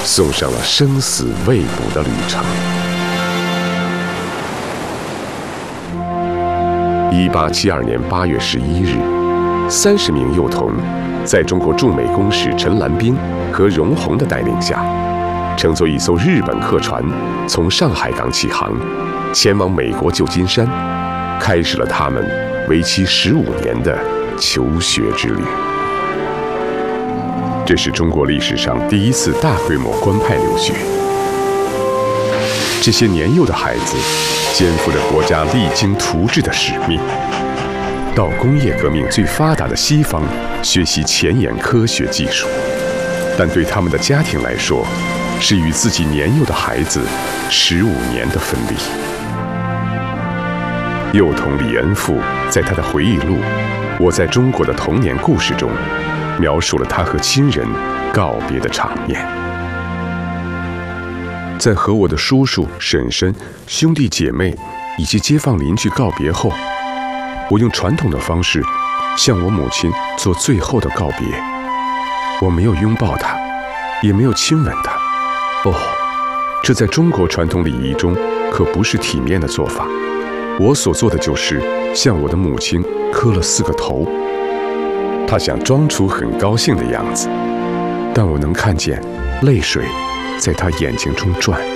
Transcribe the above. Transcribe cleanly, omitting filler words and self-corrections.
送上了生死未卜的旅程。1872年8月11日，30名幼童在中国驻美公使陈兰斌和荣闳的带领下，乘坐一艘日本客船从上海港起航，前往美国旧金山，开始了他们为期15年的求学之旅。这是中国历史上第一次大规模官派留学。这些年幼的孩子肩负着国家励精图治的使命，到工业革命最发达的西方学习前沿科学技术，但对他们的家庭来说，是与自己年幼的孩子15年的分离。幼童李恩富在他的回忆录《我在中国的童年故事》中，描述了他和亲人告别的场面。在和我的叔叔、婶婶、兄弟姐妹以及街坊邻居告别后，我用传统的方式向我母亲做最后的告别。我没有拥抱她，也没有亲吻她。哦，这在中国传统礼仪中可不是体面的做法。我所做的就是向我的母亲磕了4个头。她想装出很高兴的样子，但我能看见泪水在她眼睛中转。